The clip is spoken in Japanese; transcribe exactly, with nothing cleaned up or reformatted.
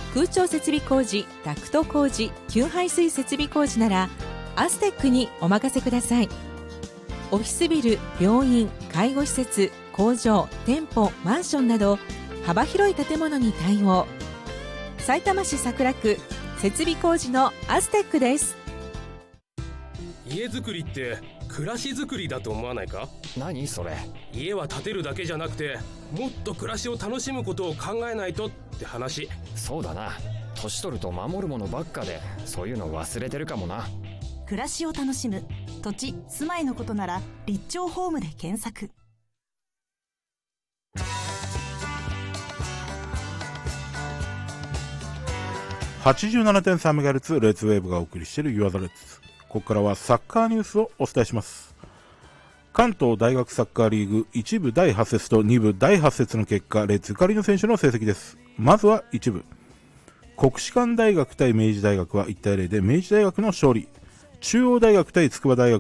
空調設備工事、ダクト工事、給排水設備工事ならアステックにお任せください。オフィスビル、病院、介護施設、工場、店舗、マンションなど幅広い建物に対応。さいたま市桜区設備工事のアステックです。 家づくりって暮らしづくりだと思わないか？ 何それ？ 家は建てるだけじゃなくてもっと暮らしを楽しむことを考えないとって話。 そうだな、年取ると守るものばっかでそういうの忘れてるかもな。 暮らしを楽しむ土地、住まいのことなら立町ホームで検索。 はちじゅうななてんさんメガヘルツ レッツウェーブがお送りしているユアザレッツ。ここからはサッカーニュースをお伝えします。関東大学サッカーリーグいち部だいはち節とに部だいはち節の結果、レッツゆかりの選手の成績です。まずはいち部、国士舘大学対明治大学はいち対ゼロで明治大学の勝利。中央大学対筑波大学